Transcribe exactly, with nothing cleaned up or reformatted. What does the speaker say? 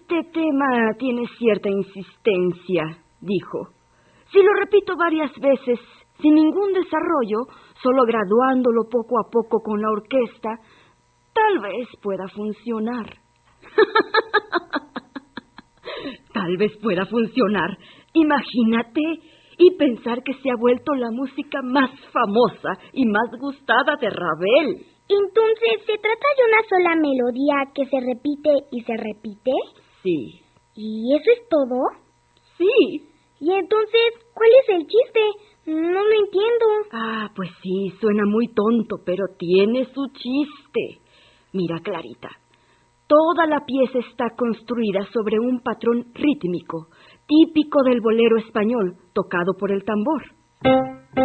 Este tema tiene cierta insistencia, dijo. Si lo repito varias veces, sin ningún desarrollo, solo graduándolo poco a poco con la orquesta, tal vez pueda funcionar. Tal vez pueda funcionar. Imagínate, y pensar que se ha vuelto la música más famosa y más gustada de Ravel. Entonces, ¿se trata de una sola melodía que se repite y se repite? Sí. ¿Y eso es todo? Sí. ¿Y entonces cuál es el chiste? No lo entiendo. Ah, pues sí, suena muy tonto, pero tiene su chiste. Mira, Clarita, toda la pieza está construida sobre un patrón rítmico, típico del bolero español, tocado por el tambor.